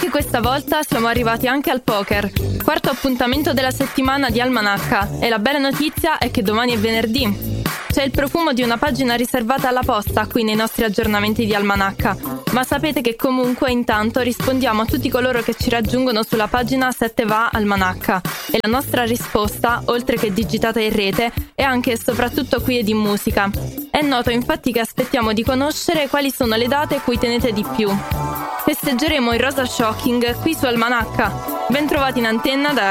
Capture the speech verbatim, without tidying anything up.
Anche questa volta siamo arrivati anche al poker, quarto appuntamento della settimana di Almanacca, e la bella notizia è che domani è venerdì. C'è il profumo di una pagina riservata alla posta qui nei nostri aggiornamenti di Almanacca, ma sapete che comunque intanto rispondiamo a tutti coloro che ci raggiungono sulla pagina sette va Almanacca, e la nostra risposta, oltre che digitata in rete, è anche e soprattutto quiz di musica. È noto infatti che aspettiamo di conoscere quali sono le date cui tenete di più. Festeggeremo il Rosa Shocking qui su Almanacca. Ben trovati in antenna da